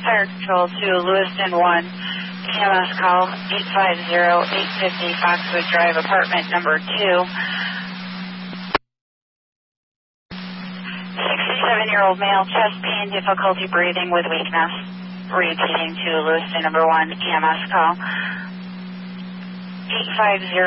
Fire Control to Lewiston 1, EMS call 850-850 Foxwood Drive, apartment number 2. 67-year-old male, chest pain, difficulty breathing with weakness. Repeating to Lewiston number 1, EMS call 850